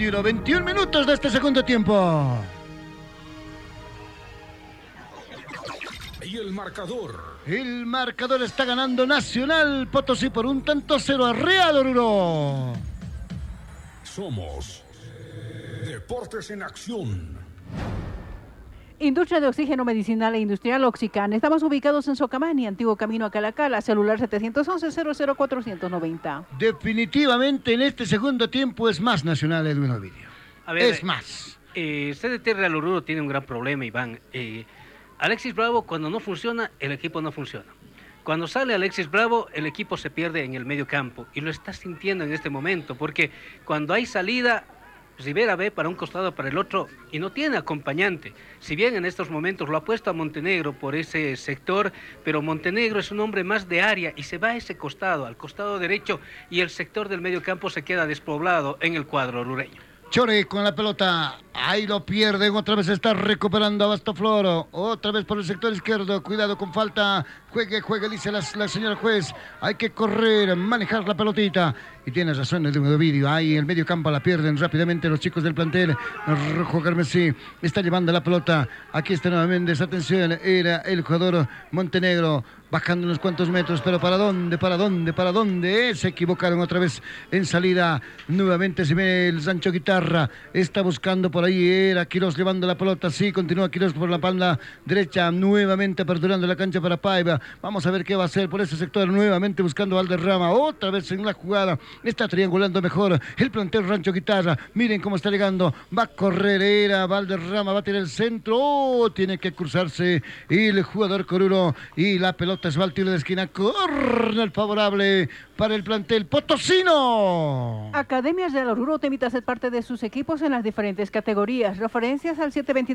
21 minutos de este segundo tiempo. Y el marcador. El marcador está ganando Nacional Potosí por 1-0 a Real Oruro. Somos Deportes en Acción. Industria de Oxígeno Medicinal e Industrial Oxican. Estamos ubicados en Socamani, antiguo camino a Calacala, celular 711-00490. Definitivamente en este segundo tiempo es más Nacional, Edwin Ovidio. A ver, es más. CDT Real Oruro tiene un gran problema, Iván. Alexis Bravo, cuando no funciona, el equipo no funciona. Cuando sale Alexis Bravo, el equipo se pierde en el medio campo. Y lo está sintiendo en este momento, porque cuando hay salida, Rivera ve para un costado, para el otro, y no tiene acompañante. Si bien en estos momentos lo ha puesto a Montenegro por ese sector, pero Montenegro es un hombre más de área y se va a ese costado, al costado derecho, y el sector del medio campo se queda despoblado en el cuadro orureño. Chore con la pelota, ahí lo pierden, otra vez está recuperando a Bastofloro, otra vez por el sector izquierdo, cuidado con falta, juegue, dice la señora juez, hay que correr, manejar la pelotita, y tienes razón el de vídeo, ahí el medio campo la pierden rápidamente los chicos del plantel, rojo carmesí, está llevando la pelota, aquí está nuevamente, atención, era el jugador Montenegro, bajando unos cuantos metros, pero ¿para dónde? Se equivocaron otra vez en salida, nuevamente se ve el Sancho Guitarra, está buscando por ahí, era Quirós llevando la pelota, sí, continúa Quirós por la banda derecha, nuevamente aperturando la cancha para Paiva, vamos a ver qué va a hacer por ese sector, nuevamente buscando a Valderrama, otra vez en la jugada, está triangulando mejor el plantel Rancho Guitarra, miren cómo está llegando, va a correr, era Valderrama, va a tirar el centro, tiene que cruzarse el jugador Coruro, y la pelota es va al tiro de esquina, córner favorable para el plantel potosino. Academias Real Oruro te invita a ser parte de sus equipos en las diferentes categorías. Referencias al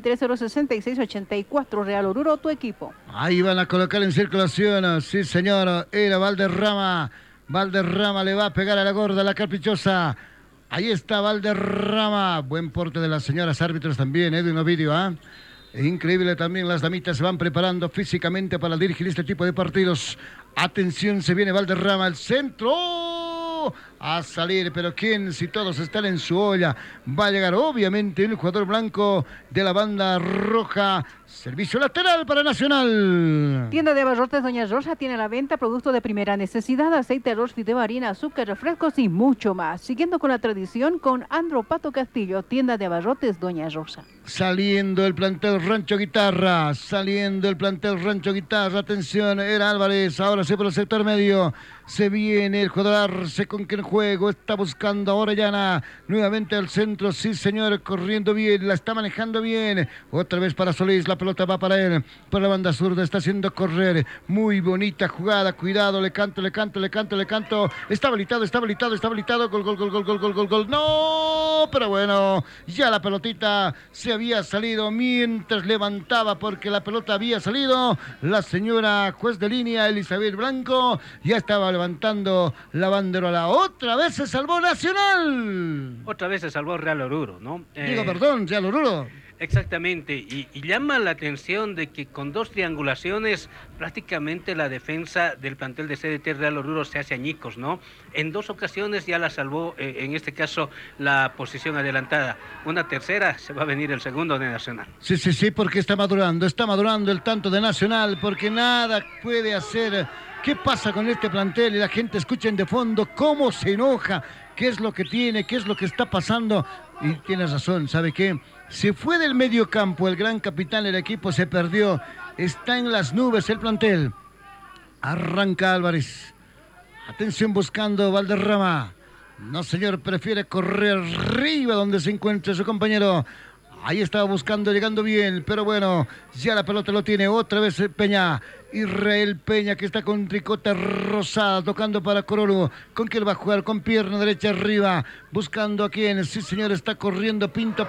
723-066-84. Real Oruro, tu equipo. Ahí van a colocar en circulación, sí señor, era Valderrama le va a pegar a la gorda, la caprichosa. Ahí está Valderrama, buen porte de las señoras árbitros también, Edwin Ovidio, increíble también, las damitas se van preparando físicamente para dirigir este tipo de partidos. Atención, se viene Valderrama, el centro a salir, pero ¿quién? Si todos están en su olla, va a llegar obviamente el jugador blanco de la banda roja. Servicio lateral para Nacional. Tienda de abarrotes Doña Rosa tiene a la venta productos de primera necesidad, aceite, arroz, fideo, harina, azúcar, refrescos y mucho más. Siguiendo con la tradición con Andro Pato Castillo, tienda de abarrotes Doña Rosa. Saliendo el plantel Rancho Guitarra, atención, era Álvarez, ahora sí por el sector medio, se viene el jugador Arce con quien juego, está buscando a Orellana, nuevamente al centro, sí señor, corriendo bien, la está manejando bien, otra vez para Solís, la pelota va para él, por la banda zurda, está haciendo correr, muy bonita jugada, cuidado, le canto, está habilitado, gol, no, pero bueno, ya la pelotita se había salido mientras levantaba, porque la pelota había salido, la señora juez de línea, Elizabeth Blanco, ya estaba levantando la banderola, otra vez se salvó Nacional. Otra vez se salvó Real Oruro, ¿no? Real Oruro. Exactamente, y llama la atención de que con dos triangulaciones prácticamente la defensa del plantel de CDT Real Oruro se hace añicos, ¿no? En dos ocasiones ya la salvó, en este caso, la posición adelantada. Una tercera, se va a venir el segundo de Nacional. Sí, porque está madurando el tanto de Nacional, porque nada puede hacer. ¿Qué pasa con este plantel? Y la gente escucha de fondo cómo se enoja, qué es lo que tiene, qué es lo que está pasando. Y tienes razón, ¿sabe qué? Se fue del medio campo, el gran capitán del equipo se perdió. Está en las nubes el plantel. Arranca Álvarez. Atención buscando Valderrama. No señor, prefiere correr arriba donde se encuentra su compañero. Ahí estaba buscando, llegando bien, pero bueno, ya la pelota lo tiene otra vez Peña. Israel Peña, que está con tricota rosada, tocando para Cororo. ¿Con quién va a jugar? Con pierna derecha arriba, buscando a quién. Sí, señor, está corriendo Pinto.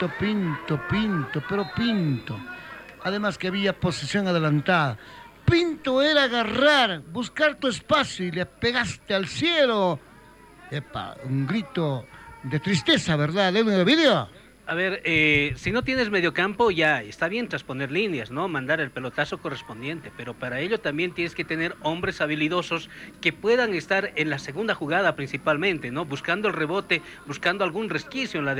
Además que había posición adelantada. Pinto era agarrar, buscar tu espacio y le pegaste al cielo. Epa, un grito de tristeza, ¿verdad? ¿De un vídeo? A ver, si no tienes mediocampo, ya está bien trasponer líneas, ¿no? Mandar el pelotazo correspondiente, pero para ello también tienes que tener hombres habilidosos que puedan estar en la segunda jugada principalmente, ¿no? Buscando el rebote, buscando algún resquicio en la